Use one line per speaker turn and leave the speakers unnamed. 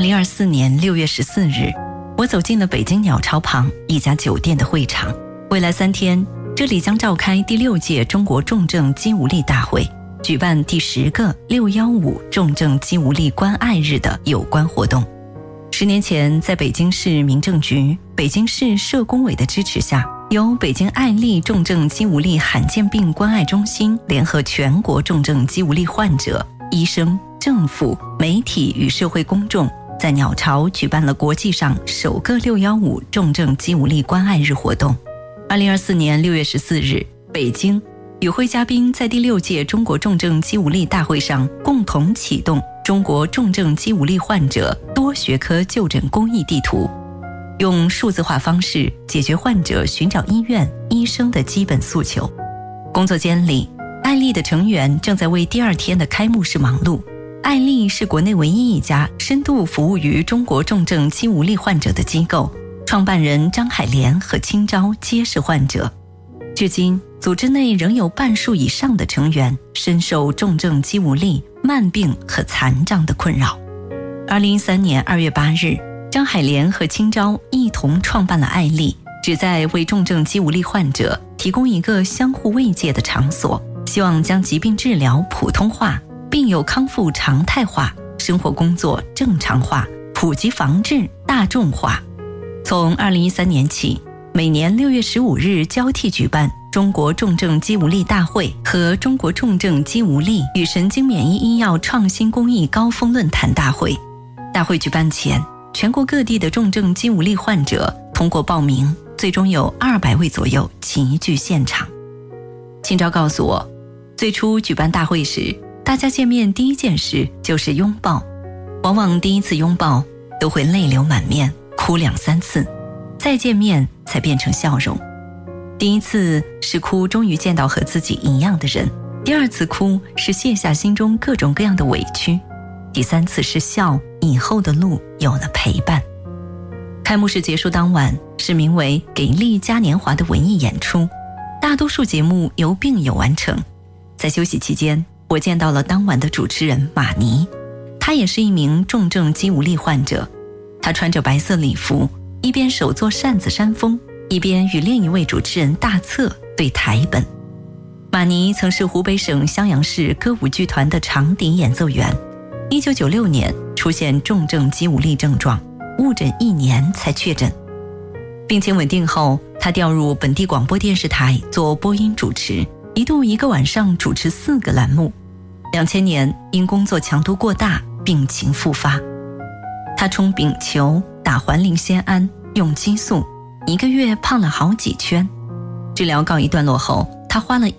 2024年6月14日，我走进了北京鸟巢旁一家酒店的会场。未来3天，这里将召开第6届中国重症肌无力大会，举办第10个615重症肌无力关爱日的有关活动。10年前，在北京市民政局、北京市社工委的支持下，由北京爱丽重症肌无力罕见病关爱中心联合全国重症肌无力患者、医生、政府、媒体与社会公众，在鸟巢举办了国际上首个615重症肌无力关爱日活动。2024年6月14日，北京与会嘉宾在第6届中国重症肌无力大会上共同启动中国重症肌无力患者多学科就诊公益地图，用数字化方式解决患者寻找医院、医生的基本诉求。工作间里，爱丽的成员正在为第2天的开幕式忙碌。爱丽是国内唯一一家深度服务于中国重症肌无力患者的机构，创办人张海莲和清昭皆是患者。至今，组织内仍有半数以上的成员深受重症肌无力、慢病和残障的困扰。2013年2月8日，张海莲和清昭一同创办了爱丽，旨在为重症肌无力患者提供一个相互慰藉的场所，希望将疾病治疗普通化，病友康复常态化，生活工作正常化，普及防治大众化。从2013年起，每年6月15日交替举办中国重症肌无力大会和中国重症肌无力与神经免疫医药创新公益高峰论坛大会。大会举办前，全国各地的重症肌无力患者通过报名，最终有200位左右齐聚现场。清昭告诉我，最初举办大会时，大家见面第一件事就是拥抱，往往第一次拥抱都会泪流满面，哭2-3次，再见面才变成笑容。第一次是哭终于见到和自己一样的人，第2次哭是卸下心中各种各样的委屈，第3次是笑以后的路有了陪伴。开幕式结束当晚是名为《给力嘉年华》的文艺演出，大多数节目由病友完成。在休息期间，我见到了当晚的主持人马尼，他也是一名重症肌无力患者。他穿着白色礼服，一边手做扇子扇风，一边与另一位主持人大策对台本。马尼曾是湖北省襄阳市歌舞剧团的长笛演奏员，1996年出现重症肌无力症状，误诊1年才确诊。病情稳定后，他调入本地广播电视台做播音主持，一度1个晚上主持4个栏目。2000年因工作强度过大，病情复发。他冲丙球、打环磷酰胺、用激素，1个月胖了好几圈。治疗告一段落后，他花了